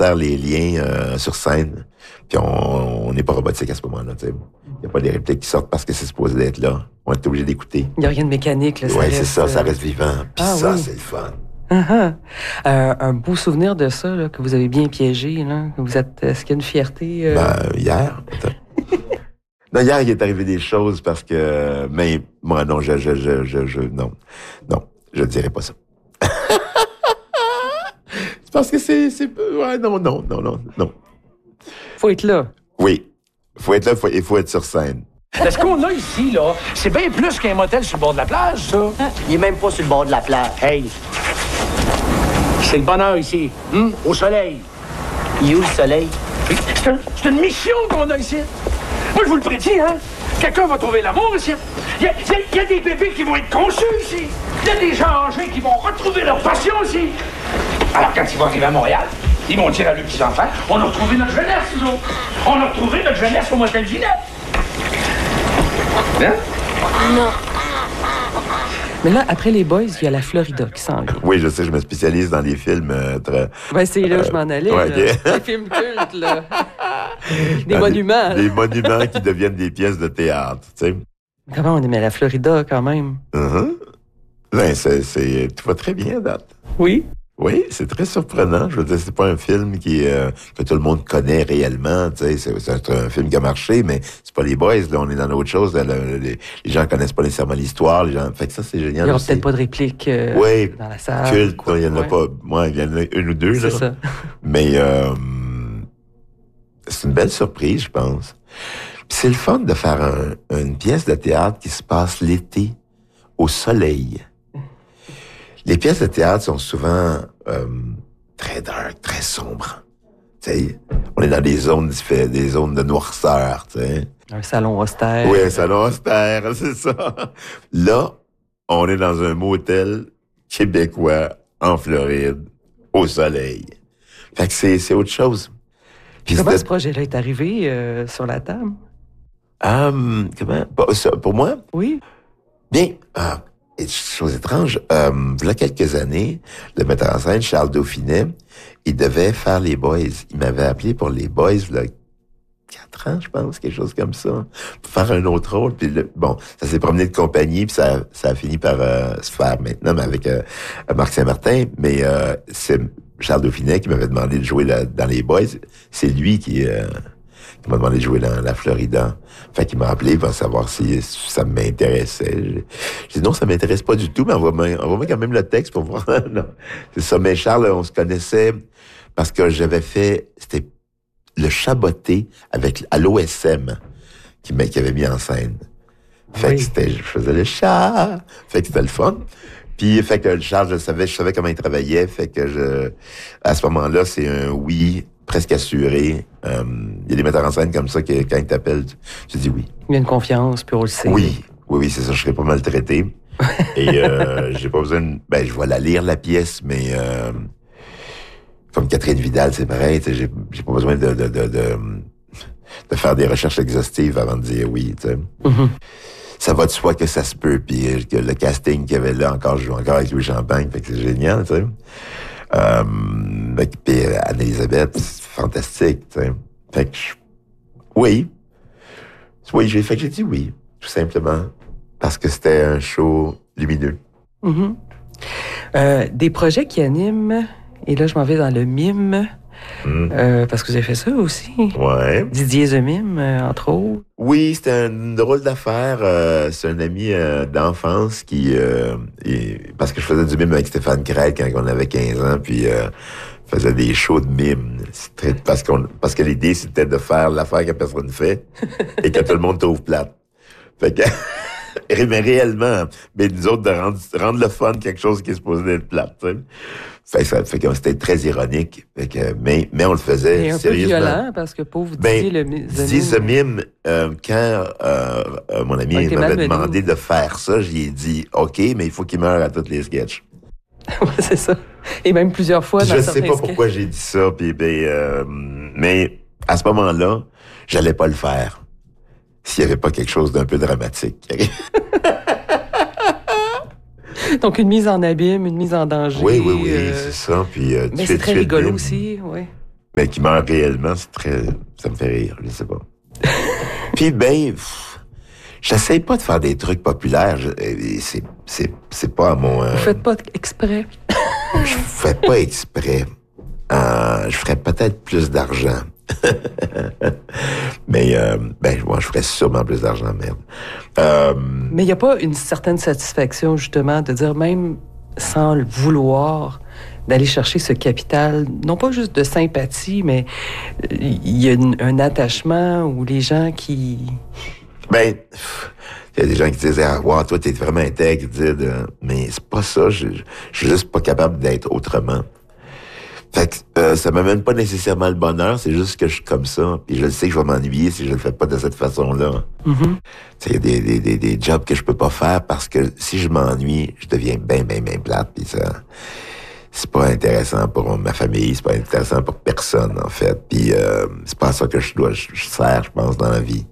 faire les liens sur scène. Puis on n'est pas robotique à ce moment-là. Il n'y a pas des répliques qui sortent parce que c'est supposé d'être là. On est obligé d'écouter. Il n'y a rien de mécanique. Oui, c'est ça, ça reste vivant. Puis oui. c'est le fun. Un beau souvenir de ça, là, que vous avez bien piégé. Là, que vous êtes, est-ce qu'il y a une fierté? Hier, peut-être. Non, hier, il est arrivé des choses parce que... Mais moi, non, non, je dirais pas ça. C'est parce que c'est... Ouais, non. Faut être là. Oui. Faut être là, il faut être sur scène. Ce qu'on a ici, là, c'est bien plus qu'un motel sur le bord de la plage, ça. Il est même pas sur le bord de la plage. Hey, c'est le bonheur ici, au soleil. Il est où le soleil? C'est une mission qu'on a ici. Moi, je vous le prédis, hein. Quelqu'un va trouver l'amour ici. Il y a des bébés qui vont être conçus ici. Il y a des gens âgés qui vont retrouver leur passion ici. Alors, quand ils vont arriver à Montréal, ils vont dire à leurs petits-enfants, on a retrouvé notre jeunesse, nous autres. On a retrouvé notre jeunesse au motel Ginette. Hein? Non. Mais là, après les Boys, il y a la Florida qui s'en vient. Oui, je sais, je me spécialise dans les films très... Ben, c'est là où je m'en allais. Ouais, là. okay. Les films cultes, là. Des monuments. Des monuments qui deviennent des pièces de théâtre, tu sais. Comment on aimait la Florida, quand même? Ben, tout va très bien, date. Oui. Oui, c'est très surprenant. Je veux dire, c'est pas un film que tout le monde connaît réellement. Tu sais, c'est un film qui a marché, mais c'est pas les Boys. Là, on est dans autre chose. Là, les gens connaissent pas nécessairement l'histoire. Les gens, fait que ça, c'est génial. Il y aura aussi. peut-être pas de réplique oui, dans la salle. Culte, il y en a pas. Moi, il y en a une ou deux. C'est là. ça. Mais c'est une belle surprise, je pense. Puis c'est le fun de faire une pièce de théâtre qui se passe l'été au soleil. Les pièces de théâtre sont souvent très dark, très sombres. T'sais, on est dans des zones de noirceur. T'sais. Un salon austère. Oui, un salon austère, c'est ça. Là, on est dans un motel québécois en Floride, au soleil. Fait que c'est autre chose. Puis comment ce projet-là est arrivé sur la table? Comment? Pour moi? Oui. Bien. Chose étrange, il y a quelques années, le metteur en scène, Charles Dauphinet, il devait faire les Boys. Il m'avait appelé pour les Boys, il y a 4 ans, je pense, quelque chose comme ça, pour faire un autre rôle. Puis ça s'est promené de compagnie, puis ça a fini par se faire maintenant, mais avec Marc Saint-Martin. Mais c'est Charles Dauphinet qui m'avait demandé de jouer dans les Boys. C'est lui qui m'a demandé de jouer dans la Florida. Fait qu'il m'a appelé pour savoir si ça m'intéressait. J'ai dit non, ça m'intéresse pas du tout, mais envoie-moi quand même le texte pour voir. Non. C'est ça. Mais Charles, on se connaissait parce que c'était le Chaboté à l'OSM qui avait mis en scène. Fait que je faisais le chat. Fait que c'était le fun. Puis, fait que Charles, je savais comment il travaillait. Fait que à ce moment-là, c'est un oui presque assuré. Il y a des metteurs en scène comme ça que quand ils t'appellent, tu dis oui. Il y a une confiance, puis on le sait. Oui, c'est ça. Je serais pas maltraité. Et j'ai pas besoin je vais la lire, la pièce, mais comme Catherine Vidal, c'est pareil. J'ai pas besoin de faire des recherches exhaustives avant de dire oui, tu sais. Mm-hmm. Ça va de soi que ça se peut, puis que le casting qu'il y avait là, je joue encore avec Louis Champagne, fait que c'est génial, tu sais. Puis Anne-Élisabeth, c'est fantastique, tu sais. Fait que oui, j'ai dit oui, tout simplement, parce que c'était un show lumineux. Mm-hmm. Des projets qui animent, et là je m'en vais dans le mime, parce que vous avez fait ça aussi. Ouais. Didier The Mime, entre autres. Oui, c'était une drôle d'affaire. C'est un ami d'enfance parce que je faisais du mime avec Stéphane Craig quand on avait 15 ans, puis faisait des shows de mime. Parce que l'idée, c'était de faire l'affaire que personne ne fait et que tout le monde trouve plate. Fait que, mais réellement, mais nous autres, de rendre le fun quelque chose qui est supposé être plate, tu sais. Fait que c'était très ironique. Fait que, mais on le faisait et un sérieusement. peu violent, parce que pauvre Didier Didier The Mime, quand mon ami m'avait demandé de faire ça, j'y ai dit OK, mais il faut qu'il meure à tous les sketchs. Oui, c'est ça. Et même plusieurs fois dans je sais pas sketchs. pourquoi j'ai dit ça, mais à ce moment-là, j'allais pas le faire s'il y avait pas quelque chose d'un peu dramatique. Donc, une mise en abîme, une mise en danger. Oui, c'est ça. Puis, mais c'est très rigolo aussi, oui. Mais qui meurt réellement, ça me fait rire, je sais pas. Puis j'essaie pas de faire des trucs populaires. C'est pas à mon... Vous faites pas exprès. Je fais pas exprès. Je ferais peut-être plus d'argent. Mais moi, je ferais sûrement plus d'argent, merde. Mais il n'y a pas une certaine satisfaction, justement, de dire, même sans le vouloir, d'aller chercher ce capital, non pas juste de sympathie, mais il y a un attachement où les gens qui... il y a des gens qui disent, wow, toi, t'es vraiment intègre, mais c'est pas ça, je suis juste pas capable d'être autrement. Fait que ça m'amène pas nécessairement le bonheur, c'est juste que je suis comme ça, puis je sais que je vais m'ennuyer si je le fais pas de cette façon-là. Mm-hmm. Il y a des jobs que je peux pas faire parce que si je m'ennuie, je deviens bien plate, puis ça... C'est pas intéressant pour ma famille, c'est pas intéressant pour personne, en fait. Puis c'est pas ça que je sers, je pense, dans la vie.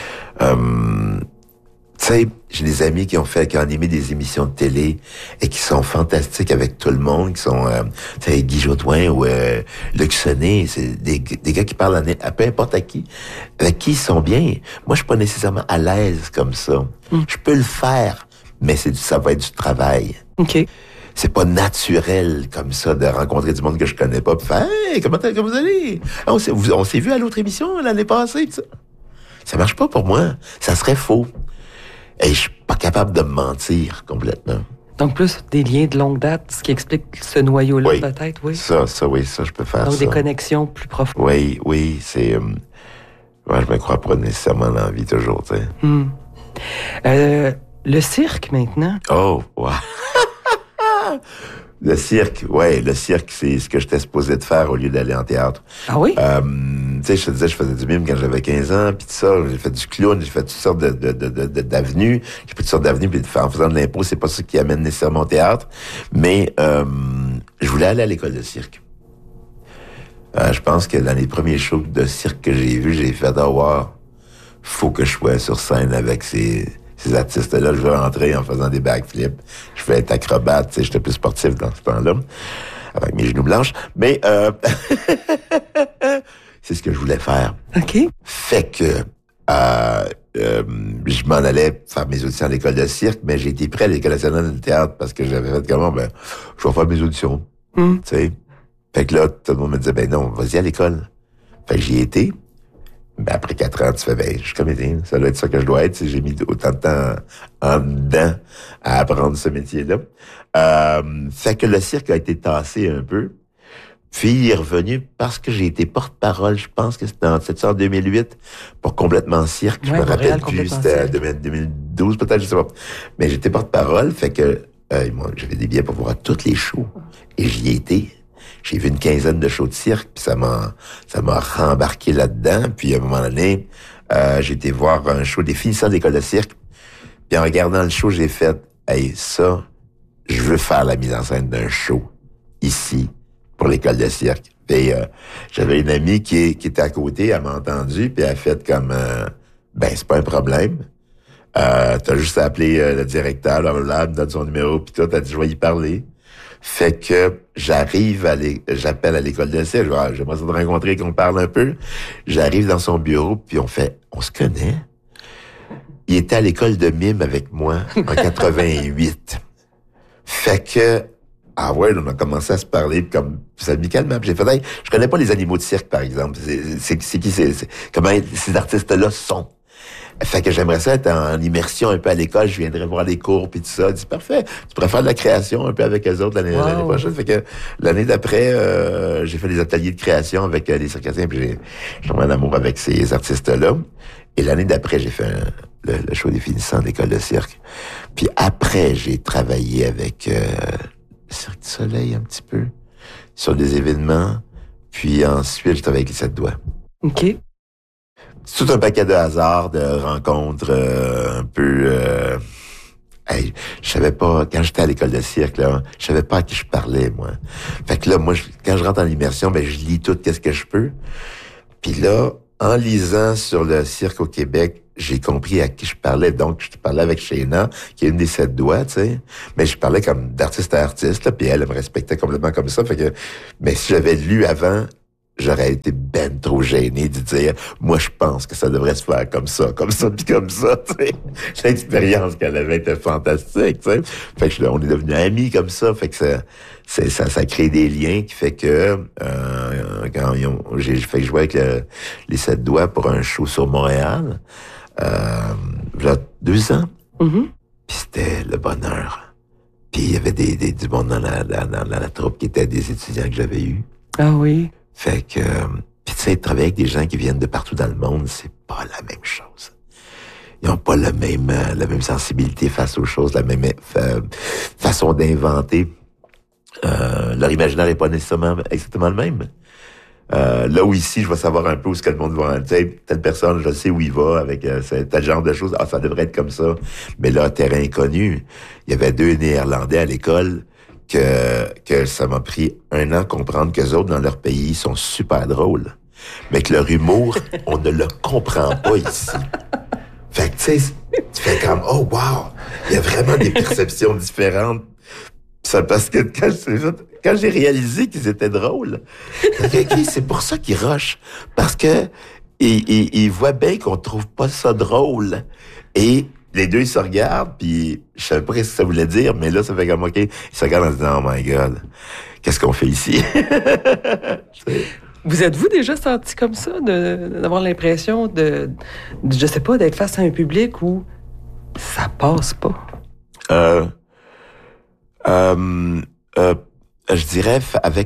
Tu sais, j'ai des amis qui ont animé des émissions de télé et qui sont fantastiques avec tout le monde, qui sont, tu sais, Guy Jodoin ou Luc Sonnet, c'est des gars qui parlent à peu importe à qui, avec qui ils sont bien. Moi, je suis pas nécessairement à l'aise comme ça. Je peux le faire, mais ça va être du travail. OK. C'est pas naturel comme ça de rencontrer du monde que je connais pas pis faire « Hey, comment vous allez? On s'est vu à l'autre émission l'année passée. » Ça marche pas pour moi. Ça serait faux. Et je suis pas capable de me mentir complètement. Donc, plus des liens de longue date, ce qui explique ce noyau-là, oui. peut-être, oui. Ça, je peux faire. Donc, ça. des connexions plus profondes. Oui, c'est... je me crois pas nécessairement dans la vie toujours, tu sais. Le cirque, maintenant. Oh, wow. Le cirque, c'est ce que j'étais supposé de faire au lieu d'aller en théâtre. Ah oui? Tu sais, je te disais, je faisais du mime quand j'avais 15 ans, puis tout ça, j'ai fait du clown, j'ai fait toutes sortes d'avenues, j'ai fait toutes sortes d'avenues, puis en faisant de l'impro, c'est pas ça qui amène nécessairement au théâtre, mais je voulais aller à l'école de cirque. Je pense que dans les premiers shows de cirque que j'ai vus, j'ai fait faut que je sois sur scène avec ces artistes-là. Je veux rentrer en faisant des backflips. Je veux être acrobate. Tu sais, j'étais plus sportif dans ce temps-là, avec mes genoux blanches. Mais c'est ce que je voulais faire. OK. Fait que je m'en allais faire mes auditions à l'école de cirque, mais j'ai été prêt à l'École nationale de théâtre parce que j'avais fait comment? Je vais faire mes auditions. Tu sais. Fait que là, tout le monde me disait, non, vas-y à l'école. Fait que j'y ai été. Après 4 ans, tu fais, je suis comédien, ça doit être ça que je dois être. J'ai mis autant de temps en dedans à apprendre ce métier-là. Fait que le cirque a été tassé un peu. Puis il est revenu parce que j'ai été porte-parole, je pense que c'était en 2008, pour Complètement Cirque. Je me rappelle plus, c'était 2012 peut-être, je sais pas. Mais j'étais porte-parole, fait que j'avais des billets pour voir tous les shows. Et j'y ai été. J'ai vu une quinzaine de shows de cirque, puis ça m'a rembarqué là-dedans. Puis à un moment donné, j'ai été voir un show des finissants de l'école de cirque. Puis en regardant le show, j'ai fait, ça, je veux faire la mise en scène d'un show ici pour l'école de cirque. Puis j'avais une amie qui était à côté, elle m'a entendu, puis elle a fait comme, c'est pas un problème. T'as juste à appeler le directeur, là, me donne son numéro, puis toi, t'as dit, je vais y parler. Fait que j'appelle à l'école de cirque, j'aimerais ça te rencontrer, qu'on parle un peu. J'arrive dans son bureau, puis on se connaît. Il était à l'école de mime avec moi en 88. Fait que, on a commencé à se parler, comme, ça me calme. J'ai fait, je connais pas les animaux de cirque, par exemple. Comment ces artistes-là sont. Fait que j'aimerais ça être en immersion un peu à l'école. Je viendrais voir les cours puis tout ça. Je dis parfait. Tu pourrais faire de la création un peu avec eux autres l'année prochaine. Fait que l'année d'après, j'ai fait des ateliers de création avec les circassiens. Puis j'ai tombé en amour avec ces artistes-là. Et l'année d'après, j'ai fait le show des finissants de l'école de cirque. Puis après, j'ai travaillé avec Cirque du Soleil un petit peu sur des événements. Puis ensuite, j'ai travaillé avec les 7 doigts. OK. C'est tout un paquet de hasards, de rencontres un peu... je savais pas, quand j'étais à l'école de cirque, là, je savais pas à qui je parlais, moi. Fait que là, moi, quand je rentre en immersion, je lis tout qu'est-ce que je peux. Puis là, en lisant sur le cirque au Québec, j'ai compris à qui je parlais. Donc, je parlais avec Shayna, qui est une des 7 doigts, tu sais. Mais je parlais comme d'artiste à artiste, là, puis elle me respectait complètement comme ça. Fait que, mais si j'avais lu avant... j'aurais été ben trop gêné de dire, moi, je pense que ça devrait se faire comme ça, puis comme ça, tu sais. L'expérience qu'elle avait été fantastique, tu sais. Fait que on est devenus amis comme ça, fait que ça crée des liens qui fait que, quand j'ai fait jouer avec les 7 doigts pour un show sur Montréal, il y a 2 ans. Mm-hmm. Puis c'était le bonheur. Puis il y avait du monde dans la troupe qui étaient des étudiants que j'avais eus. Ah oui. Fait que, puis tu sais, travailler avec des gens qui viennent de partout dans le monde, c'est pas la même chose. Ils ont pas la même sensibilité face aux choses, la même façon d'inventer. Leur imaginaire est pas nécessairement exactement le même. Là où ici, je vais savoir un peu où ce que le monde va. Tu sais, telle personne, je sais où il va avec tel genre de choses. Ah, ça devrait être comme ça. Mais là, terrain inconnu. Il y avait 2 Néerlandais à l'école que ça m'a pris 1 an comprendre qu'eux autres, dans leur pays, sont super drôles. Mais que leur humour, on ne le comprend pas ici. Fait que, tu sais, tu fais comme, oh, wow! Il y a vraiment des perceptions différentes. Ça, parce que quand j'ai réalisé qu'ils étaient drôles, c'est pour ça qu'ils rushent. Parce que ils voient bien qu'on trouve pas ça drôle. Et les deux, ils se regardent, puis je savais pas ce que ça voulait dire, mais là, ça fait comme, OK, ils se regardent en se disant, oh my God, qu'est-ce qu'on fait ici? Vous êtes-vous déjà senti comme ça, d'avoir l'impression je sais pas, d'être face à un public où ça passe pas? Je dirais avec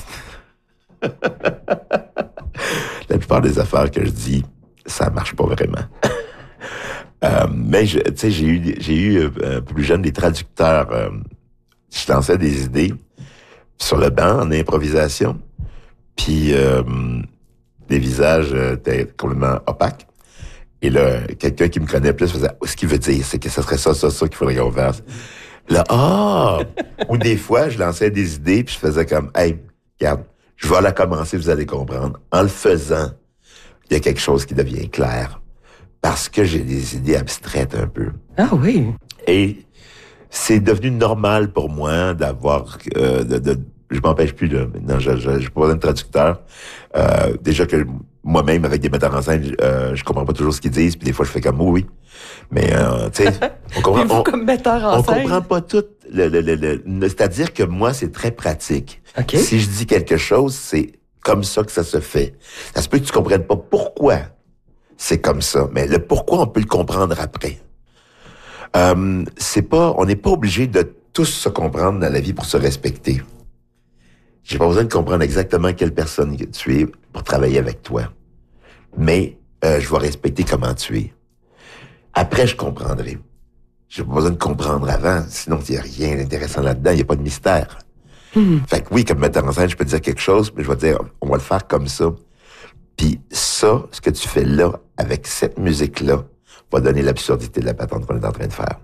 la plupart des affaires que je dis, ça marche pas vraiment. Mais tu sais, j'ai eu un peu plus jeune des traducteurs. Je lançais des idées sur le banc en improvisation, puis les visages étaient complètement opaques. Et là, quelqu'un qui me connaît plus faisait, ce qu'il veut dire, c'est que ça serait ça qu'il faudrait qu'on fasse. Là, ou des fois, je lançais des idées, puis je faisais comme, hey, regarde, je vais la commencer, vous allez comprendre. En le faisant, il y a quelque chose qui devient clair. Parce que j'ai des idées abstraites un peu. Ah oui. Et c'est devenu normal pour moi d'avoir, je m'empêche plus de, maintenant, je pas besoin de traducteur. Déjà que moi-même, avec des metteurs en scène, je comprends pas toujours ce qu'ils disent, puis des fois, je fais comme oui. Mais, tu sais, on comprend. Comme metteur en scène. On comprend pas tout. C'est-à-dire que moi, c'est très pratique. Okay. Si je dis quelque chose, c'est comme ça que ça se fait. Ça se peut que tu comprennes pas pourquoi c'est comme ça, mais le pourquoi, on peut le comprendre après. On n'est pas obligé de tous se comprendre dans la vie pour se respecter. J'ai pas besoin de comprendre exactement quelle personne tu es pour travailler avec toi. Mais je vais respecter comment tu es. Après, je comprendrai. J'ai pas besoin de comprendre avant, sinon il n'y a rien d'intéressant là-dedans, il n'y a pas de mystère. Fait que oui, comme metteur en scène, je peux te dire quelque chose, mais je vais te dire, on va le faire comme ça. Puis ça, ce que tu fais là, avec cette musique-là, va donner l'absurdité de la patente qu'on est en train de faire.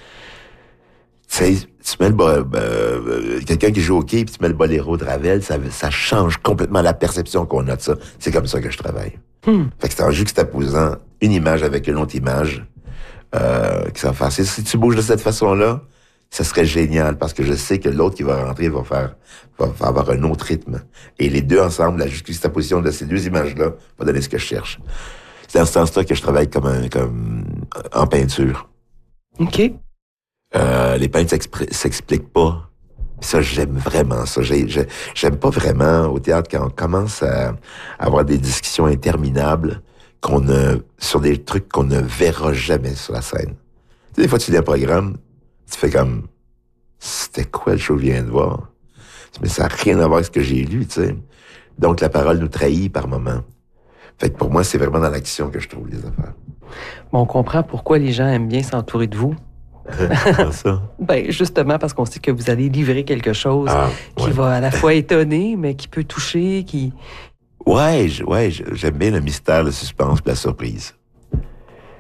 Tu sais, tu mets quelqu'un qui joue au quai, puis tu mets le boléro de Ravel, ça change complètement la perception qu'on a de ça. C'est comme ça que je travaille. Fait que c'est en juxtaposant une image avec une autre image que ça va faire. Si tu bouges de cette façon-là, ça serait génial, parce que je sais que l'autre qui va rentrer va avoir un autre rythme. Et les deux ensemble, la juxtaposition de ces deux images-là va donner ce que je cherche. C'est dans ce sens-là que je travaille comme en peinture. OK. Les peintres s'expliquent pas. Puis ça, j'aime vraiment ça. J'aime pas vraiment au théâtre quand on commence à avoir des discussions interminables sur des trucs qu'on ne verra jamais sur la scène. Tu sais, des fois, tu lis un programme, tu fais comme, c'était quoi le show que je viens de voir? Mais ça n'a rien à voir avec ce que j'ai lu, tu sais. Donc, la parole nous trahit par moments. Fait que pour moi, c'est vraiment dans l'action que je trouve les affaires. Bon, on comprend pourquoi les gens aiment bien s'entourer de vous. Comment ça? Ben, justement, parce qu'on sait que vous allez livrer quelque chose qui va à la fois étonner, mais qui peut toucher, qui... Ouais, j'aime bien le mystère, le suspense et la surprise.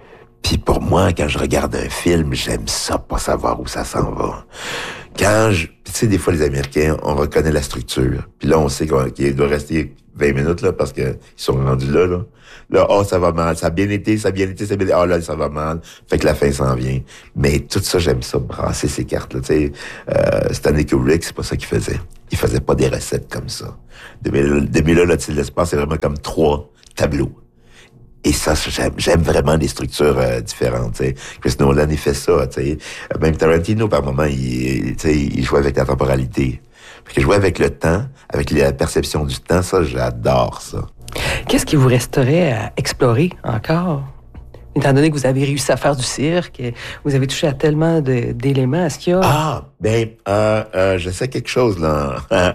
Puis pour moi, quand je regarde un film, j'aime ça, pas savoir où ça s'en va. Tu sais, des fois, les Américains, on reconnaît la structure. Puis là, on sait qu'il doit rester 20 minutes, là, parce que ils sont rendus là. Là, ça va mal, ça a bien été, là, ça va mal. Fait que la fin s'en vient. Mais tout ça, j'aime ça, brasser ces cartes-là, tu sais. Stanley Kubrick, c'est pas ça qu'il faisait. Il faisait pas des recettes comme ça. Depuis là, l'Odyssée de l'espace, c'est vraiment comme 3 tableaux. Et ça, j'aime vraiment des structures différentes, tu sais. Chris Nolan, il fait ça, tu sais. Même Tarantino, par moment, il joue avec la temporalité. Fait que jouer avec le temps, avec la perception du temps, ça, j'adore ça. Qu'est-ce qui vous resterait à explorer encore? Étant donné que vous avez réussi à faire du cirque, vous avez touché à tellement d'éléments, est-ce qu'il y a... Je sais quelque chose, là.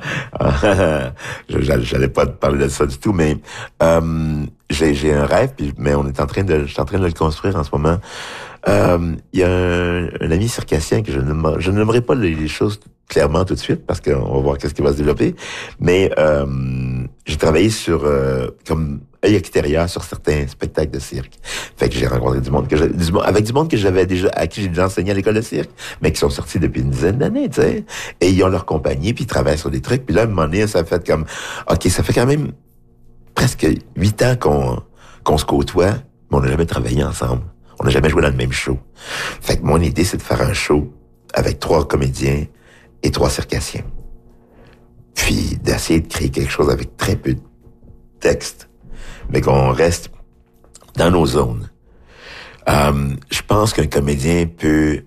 J'allais pas te parler de ça du tout, mais j'ai un rêve, mais je suis en train de le construire en ce moment. Il y a un ami circassien que je ne nommerai pas les choses clairement tout de suite, parce qu'on va voir qu'est-ce qui va se développer, mais j'ai travaillé sur comme œil extérieur sur certains spectacles de cirque. Fait que j'ai rencontré du monde que j'avais déjà, à qui j'ai déjà enseigné à l'école de cirque, mais qui sont sortis depuis une dizaine d'années, tu sais. Et ils ont leur compagnie, puis ils travaillent sur des trucs. Puis là, à un moment donné, ça fait comme, OK, ça fait quand même presque 8 ans qu'on se côtoie, mais on n'a jamais travaillé ensemble. On n'a jamais joué dans le même show. Fait que mon idée, c'est de faire un show avec 3 comédiens et 3 circassiens. Puis d'essayer de créer quelque chose avec très peu de texte, mais qu'on reste dans nos zones. Je pense qu'un comédien peut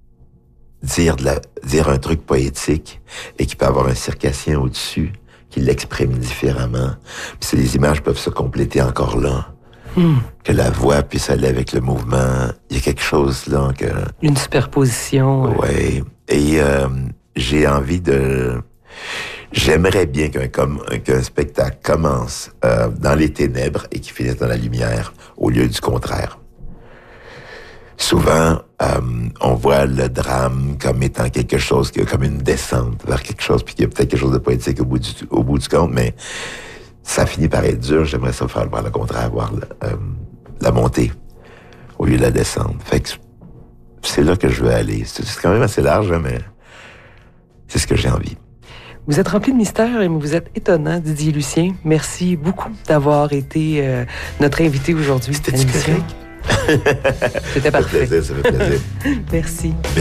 dire un truc poétique et qu'il peut avoir un circassien au-dessus qui l'exprime différemment. Puis les images peuvent se compléter encore là. Que la voix puisse aller avec le mouvement. Il y a quelque chose là que... Une superposition. Ouais. Et j'ai envie de... J'aimerais bien qu'un spectacle commence dans les ténèbres et qu'il finisse dans la lumière, au lieu du contraire. Souvent, on voit le drame comme étant quelque chose, comme une descente vers quelque chose, puis qu'il y a peut-être quelque chose de poétique au bout du compte, mais ça finit par être dur. J'aimerais ça faire voir le contraire, voir la montée au lieu de la descente. Fait que c'est là que je veux aller. C'est quand même assez large, hein, mais c'est ce que j'ai envie. Vous êtes rempli de mystères et vous êtes étonnant, Didier Lucien. Merci beaucoup d'avoir été notre invité aujourd'hui. C'était correct? C'était parfait. Ça fait plaisir. Merci.